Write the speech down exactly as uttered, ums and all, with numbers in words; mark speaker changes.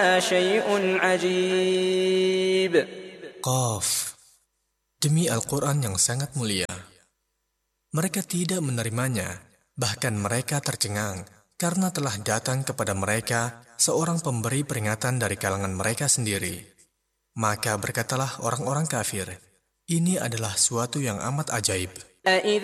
Speaker 1: هذا شيء عجيب.
Speaker 2: Qaf. Demi Al-Quran yang sangat mulia. Mereka tidak menerimanya, bahkan mereka tercengang, karena telah datang kepada mereka seorang pemberi peringatan dari kalangan mereka sendiri. Maka berkatalah orang-orang kafir, ini adalah suatu yang amat ajaib.